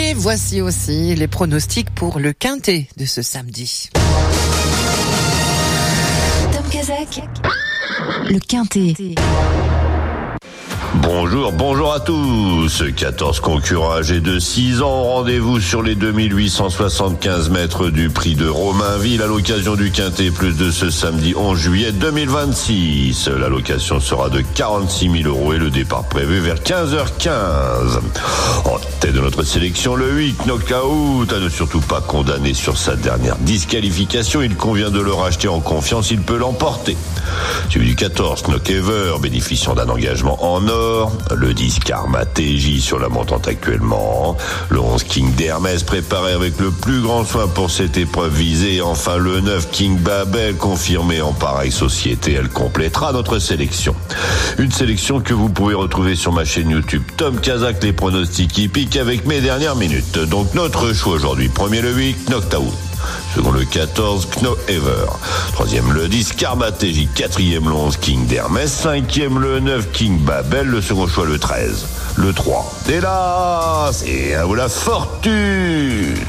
Et voici aussi les pronostics pour le quintet de ce samedi. Tom Kazak, le quintet. Bonjour à tous. 14 concurrents âgés de 6 ans ont rendez-vous sur les 2875 mètres du prix de Romainville à l'occasion du Quintet Plus de ce samedi 11 juillet 2026. La location sera de 46 000 € et le départ prévu vers 15h15. En tête de notre sélection, le 8, Knockout, à ne surtout pas condamner sur sa dernière disqualification. Il convient de le racheter en confiance, il peut l'emporter. Suivi du 14, Knockever, bénéficiant d'un engagement en or. Le 10, Karma TJ sur la montante actuellement. Le 11, King d'Hermès, préparé avec le plus grand soin pour cette épreuve visée. Et enfin, le 9, King Babel, confirmé en pareille société. Elle complétera notre sélection. Une sélection que vous pouvez retrouver sur ma chaîne YouTube Tom Kazak, les pronostics hippiques avec mes dernières minutes. Donc notre choix aujourd'hui. Premier le 8, Knockout. Second le 14, Kno Ever. Troisième le 10, Karma TJ. Quatrième le 11, King d'Hermès. Cinquième le 9, King Babel. Le second choix le 13. Le 3. Et là, c'est à vous la fortune.